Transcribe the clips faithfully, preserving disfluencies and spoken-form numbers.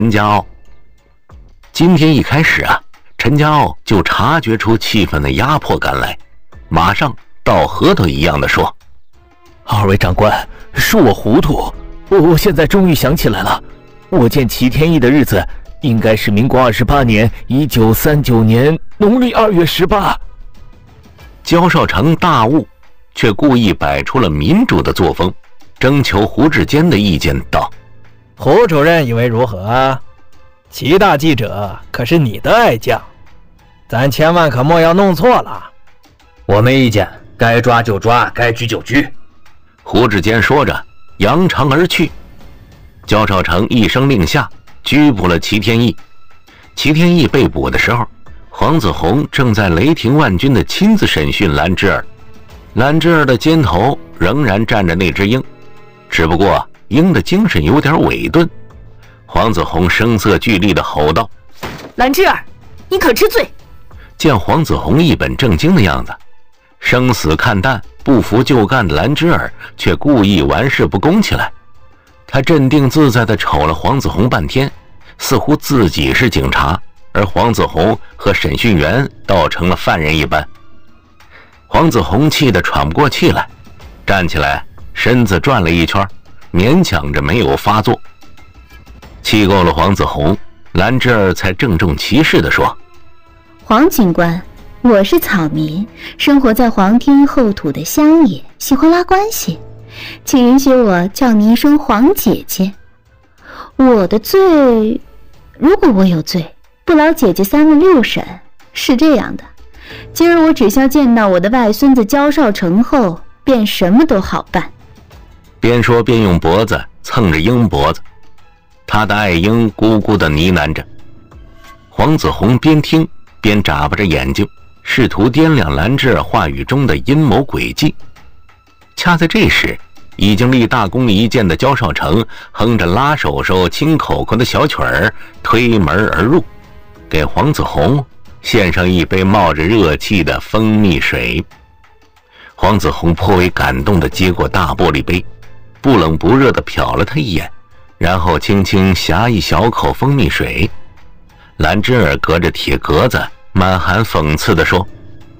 陈家傲。今天一开始啊，陈家傲就察觉出气氛的压迫感来，马上倒核桃一样的说： 二位长官，恕我糊涂，我现在终于想起来了，我见齐天意的日子应该是民国二十八年一九三九年农历二月十八。 焦少成大悟，却故意摆出了民主的作风，征求胡志坚的意见道： 胡主任以为如何？齐大记者可是你的爱将，咱千万可莫要弄错了。 我没意见，该抓就抓，该拘就拘。 胡志坚说着扬长而去。焦少成一声令下，拘捕了齐天意。齐天意被捕的时候，黄子弘正在雷霆万钧的亲自审讯兰芝儿。兰芝儿的肩头仍然站着那只鹰，只不过鹰的精神有点萎顿。黄子弘声色俱厉地吼道： 兰芝儿，你可知罪？ 见黄子弘一本正经的样子，生死看淡不服就干的兰芝儿却故意玩世不恭起来。他镇定自在地瞅了黄子弘半天，似乎自己是警察，而黄子弘和审讯员倒成了犯人一般。黄子弘气得喘不过气来，站起来身子转了一圈，勉强着没有发作。气够了黄子弘，兰芝儿才郑重其事地说： 黄警官，我是草民，生活在黄天厚土的乡野，喜欢拉关系，请允许我叫你一声黄姐姐。我的罪，如果我有罪，不劳姐姐三问六审。是这样的，今儿我只需要见到我的外孙子焦少成后，便什么都好办。 边说边用脖子蹭着鹰脖子，他的爱鹰咕咕地呢喃着。黄子弘边听边眨巴着眼睛，试图掂量兰芝儿话语中的阴谋诡计。恰在这时，已经立大功一件的焦少成哼着拉手手亲口口的小曲儿推门而入，给黄子弘献上一杯冒着热气的蜂蜜水。黄子弘颇为感动地接过大玻璃杯，不冷不热地瞟了他一眼，然后轻轻呷一小口蜂蜜水。兰芝儿隔着铁格子满含讽刺地说：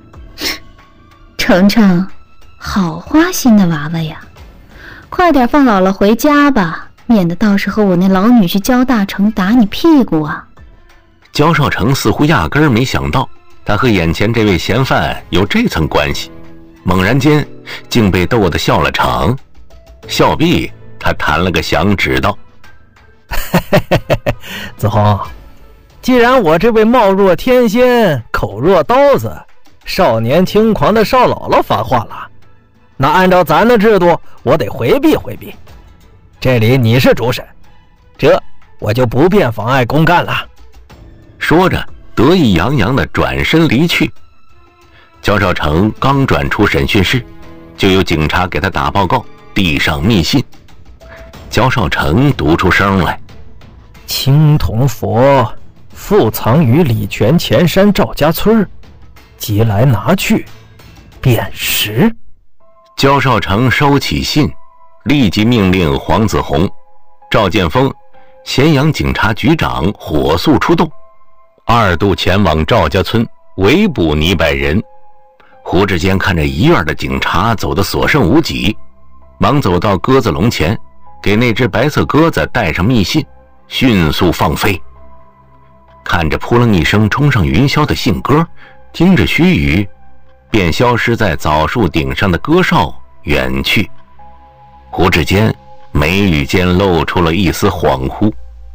程程，好花心的娃娃呀，快点放姥姥回家吧，免得到时候我那老女婿焦大成打你屁股啊。 焦少成似乎压根儿没想到他和眼前这位嫌犯有这层关系，猛然间竟被逗得笑了场。笑毕，他弹了个响指道： 子弘，既然我这位貌若天仙口若刀子少年轻狂的少姥姥发话了，那按照咱的制度，我得回避回避。这里你是主审，这我就不便妨碍公干了。 说着得意洋洋地转身离去。焦少成刚转出审讯室，就有警察给他打报告，递上密信。焦少成读出声来： 青铜佛附藏于礼泉前山赵家村，即来拿去，便识。 焦少成收起信，立即命令黄子弘、赵建峰、咸阳警察局长火速出动，二度前往赵家村围捕倪百人。胡志坚看着一院的警察走得所剩无几，忙走到鸽子笼前，给那只白色鸽子带上密信，迅速放飞。看着扑棱一声冲上云霄的信鸽，听着须臾，便消失在枣树顶上的鸽哨远去。胡志坚眉宇间露出了一丝恍惚。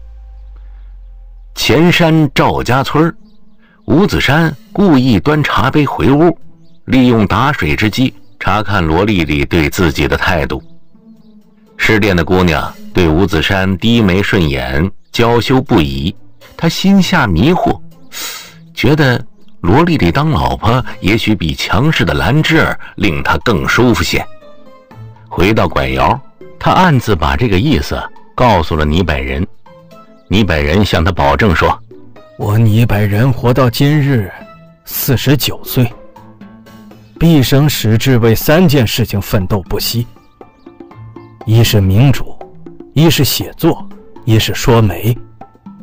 前山赵家村，吴子山故意端茶杯回屋，利用打水之机查看罗丽丽对自己的态度。失恋的姑娘对吴子山低眉顺眼，娇羞不已，他心下迷惑，觉得罗丽丽当老婆也许比强势的兰芝儿令他更舒服些。回到拐窑，他暗自把这个意思告诉了倪百人。倪百人向他保证说： 我倪百人活到今日四十九岁，毕生矢志为三件事情奋斗不息，一是民主，一是写作，一是说媒。